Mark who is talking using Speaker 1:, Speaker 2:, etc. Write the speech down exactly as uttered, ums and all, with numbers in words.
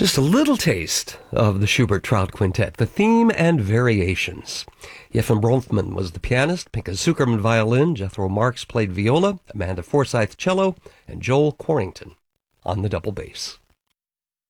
Speaker 1: Just a little taste of the Schubert-Trout Quintet, the theme and variations. Yefim Bronfman was the pianist, Pinka Zuckerman violin, Jethro Marks played viola, Amanda Forsyth cello, and Joel Corrington on the double bass.